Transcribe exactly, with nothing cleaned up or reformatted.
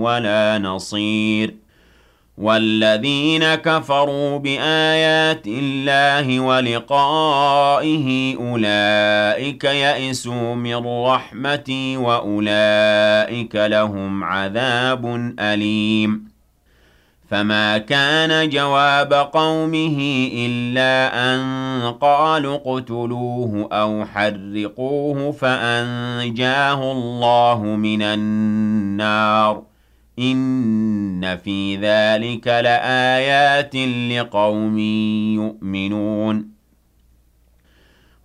ولا نصير والذين كفروا بآيات الله ولقائه أولئك يئسوا من رحمتي وأولئك لهم عذاب أليم فما كان جواب قومه إلا أن قالوا اقتلوه أو حرقوه فأنجاه الله من النار إن في ذلك لآيات لقوم يؤمنون